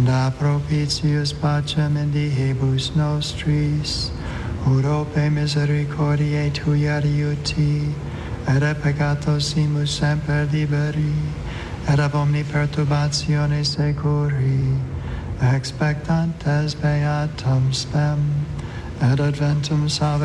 da propitius pacem in diebus nostris, urope misericordiae tui adiuti, et a peccatosimus semper liberi, et ab omni perturbatione securi, expectantes beatum spem, et adventum salvationis